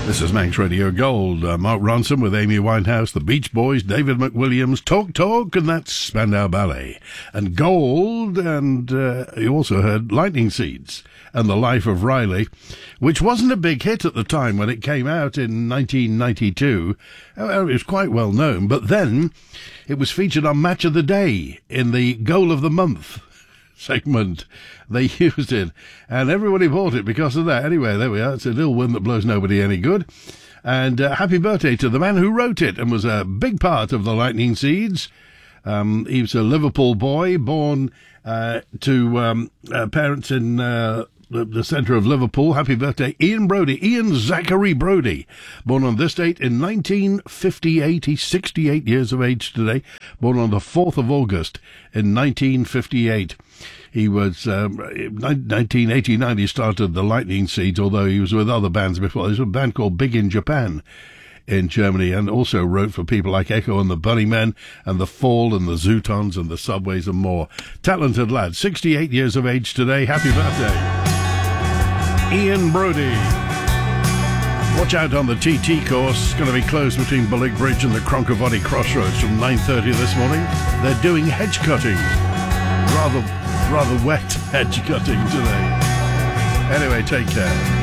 This is Manx Radio Gold. Mark Ronson with Amy Winehouse, the Beach Boys, David McWilliams, Talk, and that's Spandau Ballet. And Gold, and you also heard Lightning Seeds and The Life of Riley, which wasn't a big hit at the time when it came out in 1992. It was quite well known, but then it was featured on Match of the Day in the Goal of the Month segment. They used it, and everybody bought it because of that. Anyway, there we are. It's a little wind that blows nobody any good. And happy birthday to the man who wrote it and was a big part of the Lightning Seeds. He was a Liverpool boy, born to parents in the centre of Liverpool. Happy birthday, Ian Brodie, Ian Zachary Brodie, born on this date in 1958. He's 68 years of age today, born on the 4th of August in 1958. He was, 1989 he started the Lightning Seeds, although he was with other bands before. There's a band called Big in Japan in Germany, and also wrote for people like Echo and the Bunnymen and the Fall and the Zootons and the Subways and more. Talented lad, 68 years of age today. Happy birthday, Ian Brodie. Watch out on the TT course. It's going to be closed between Bullock Bridge and the Cronkovody Crossroads from 9:30 this morning. They're doing hedge cutting. Rather wet hedge cutting today. Anyway, take care.